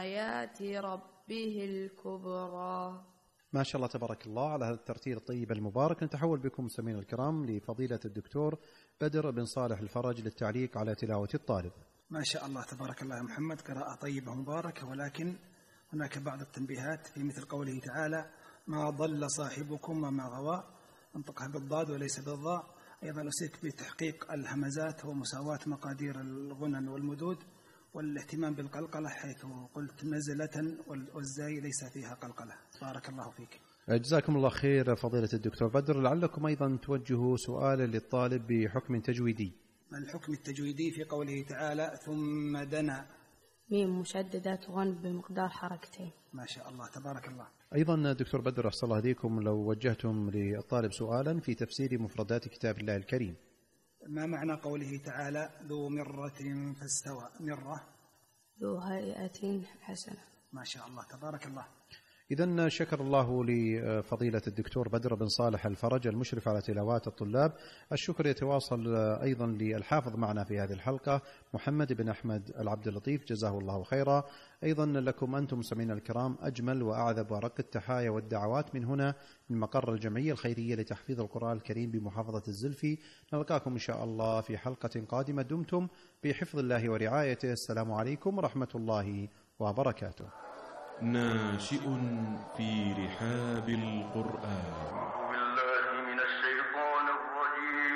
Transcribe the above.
آيات ربه الكبرى. ما شاء الله تبارك الله على هذا الترتيل الطيب المبارك. نتحول بكم مستمعينا الكرام لفضيلة الدكتور بدر بن صالح الفرج للتعليق على تلاوة الطالب. ما شاء الله تبارك الله يا محمد، قراءة طيبة مباركة، ولكن هناك بعض التنبيهات في مثل قوله تعالى: ما ضل صاحبكم وما غوى، انطقها بالضاد وليس بالضاء. أيضا أوصيك بتحقيق الهمزات ومساواة مقادير الغنن والمدود، والاهتمام بالقلقلة حيث قلت نزلة والزاي ليس فيها قلقلة. بارك الله فيك. جزاكم الله خير فضيلة الدكتور بدر. لعلكم أيضا توجهوا سؤالا للطالب بحكم تجويدي. الحكم التجويدي في قوله تعالى: ثم دنا. ميم مشددات غن بمقدار حركتين. ما شاء الله تبارك الله. أيضا دكتور بدر أحسن الله هديكم، لو وجهتم للطالب سؤالا في تفسير مفردات كتاب الله الكريم. ما معنى قوله تعالى: ذو مرة فاستوى؟ مرة ذو هيئة حسنة. ما شاء الله تبارك الله. إذن شكر الله لفضيلة الدكتور بدر بن صالح الفرج المشرف على تلاوات الطلاب. الشكر يتواصل أيضا للحافظ معنا في هذه الحلقة محمد بن أحمد العبد اللطيف، جزاه الله خيرا. أيضا لكم أنتم مستمعينا الكرام أجمل وأعذب ورق التحايا والدعوات من هنا من مقر الجمعية الخيرية لتحفيظ القرآن الكريم بمحافظة الزلفي. نلقاكم إن شاء الله في حلقة قادمة. دمتم بحفظ الله ورعايته. السلام عليكم ورحمة الله وبركاته. ناشئ في رحاب القرآن.